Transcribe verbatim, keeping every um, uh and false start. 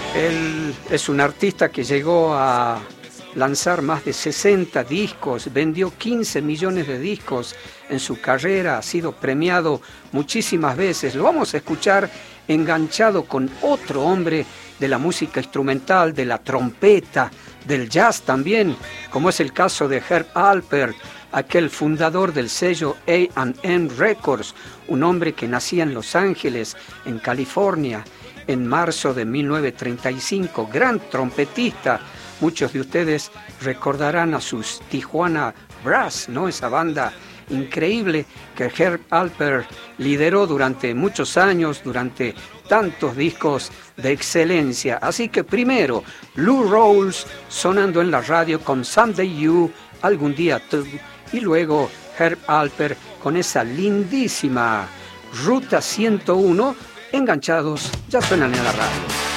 Él es un artista que llegó a lanzar más de sesenta discos, vendió quince millones de discos en su carrera, ha sido premiado muchísimas veces. Lo vamos a escuchar enganchado con otro hombre de la música instrumental, de la trompeta, del jazz también, como es el caso de Herb Alpert, aquel fundador del sello A and M Records, un hombre que nacía en Los Ángeles, en California, en marzo de mil novecientos treinta y cinco, gran trompetista. Muchos de ustedes recordarán a sus Tijuana Brass, ¿no? Esa banda increíble que Herb Alpert lideró durante muchos años, durante tantos discos de excelencia. Así que primero, Lou Rawls sonando en la radio con Someday You, Algún Día Tú, y luego Herb Alpert con esa lindísima Ruta ciento uno, enganchados, ya suenan en la radio.